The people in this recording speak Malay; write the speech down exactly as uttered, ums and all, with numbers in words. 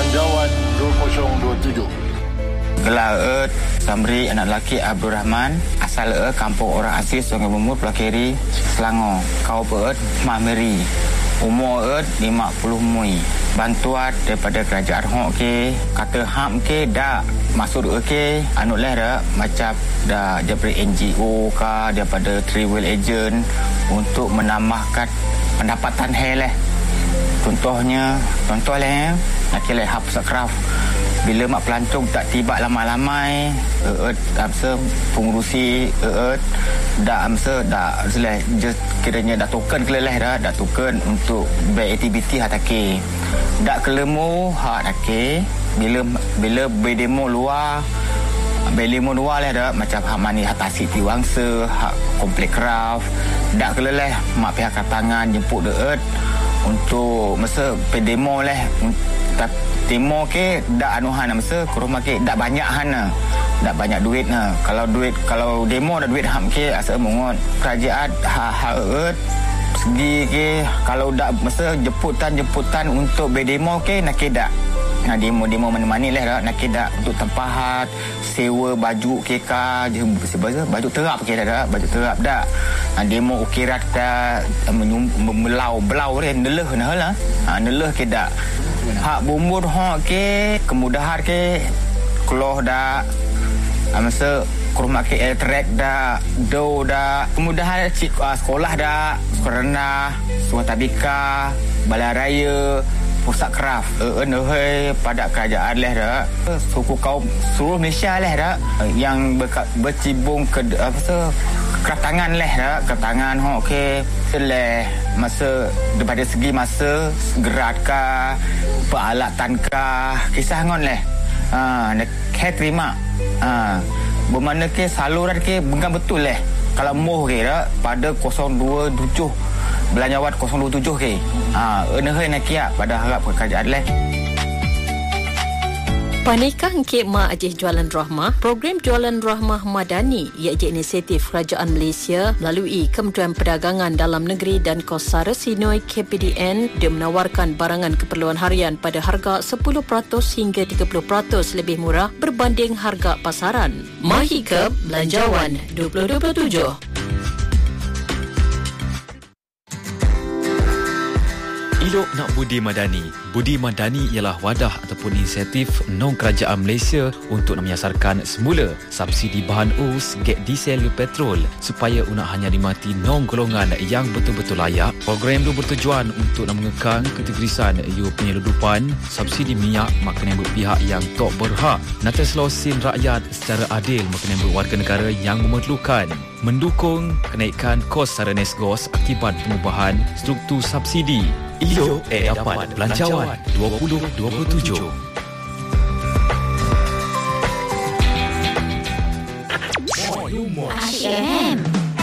Belanjawan dua kosong dua tujuh. Gelar Earth Samri, anak lelaki Abdul Rahman, asal Earth Kampung Orang Asli Sungai Bumur, Pulau Keri, Selangor. Kau Earth Mak Meri, umur Earth lima puluh mui. Bantuan daripada kerajaan Hong ke, kata ham ke dak maksud ke anu leh dak macam dah daripada N G O ke, daripada travel agent untuk menambahkan pendapatan hai leh. Contohnya, contoh leh nak kira hap sakraf. Bila mak pelancong tak tiba lama-lamai, eut amsa pengurusi eut dak amsa dak seleh just kiranya dah token keleleh dah dak token untuk beraktiviti hatake. Dak kelemu hak take bila bila berdemo luar berdemo luar lah dak macam hak mani hak tasik tiwangsa, hak komplek craft dak keleleh mak pihak tangan jemput eut untuk masa pedemo leh demo ke dak anu hana masa ke rumah ke dak banyak hana dak banyak duit nah kalau duit kalau demo dak duit ham ke asa mongot kerajaan ha ha eut segi ke kalau dak masa jemputan-jemputan untuk berdemo ke nak ke dak nah demo-demo mana-mana lah dak nak ke dak untuk tempahat sewa baju ke ka sebab baju terap ke dak baju terap dak nah, demo ukirat dak melau belau re neleh nah lah ha neleh ke dak hak bumbur hak ke kemudahan ke keluar dak masa kurma ke eltrek dak do dak kemudahan cik uh, sekolah dak sekolah rendah sekolah tabika balai raya pusat kraf eh pada kerajaan leh dak suku kaum seluruh Malaysia leh dak yang bercibung ke apa tu keratangan leh dak keratangan hok okey leh masa daripada segi masa geratkah peralatankah kisah ngon leh ha nak terima ha bermakna ke saluran ke bukan betul leh kalau moh ke dak pada kosong dua tujuh Belanjawan kosong dua tujuh ke ha eneh nak kia pada harap kerajaan leh. Panikah engkau mak ajih jualan rahmah? Program Jualan Rahmah Madani iaitu inisiatif Kerajaan Malaysia melalui Kementerian Perdagangan Dalam Negeri dan Kosara Sinoi K P D N. Dia menawarkan barangan keperluan harian pada harga sepuluh peratus hingga tiga puluh peratus lebih murah berbanding harga pasaran. Mahikab Belanjawan dua ribu dua puluh tujuh. Elok nak budi madani. Budi madani ialah wadah ataupun inisiatif non-kerajaan Malaysia untuk menyasarkan semula subsidi bahan us, gas diesel, petrol supaya unak hanya dimati non-golongan yang betul-betul layak. Program itu bertujuan untuk mengekang ketegrisan iu penyeludupan subsidi minyak makanan berpihak yang tak berhak. Nata selosin rakyat secara adil makanan berwarga negara yang memerlukan. Mendukung kenaikan kos sara Nesgos akibat pengubahan struktur subsidi. Elok eh dapat Belanjawan dua ribu dua puluh tujuh.